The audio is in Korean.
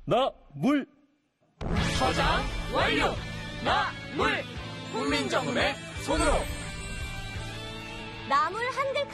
나 물. 저장 완료. 나 물. 국민정음의 손으로. 나물 한글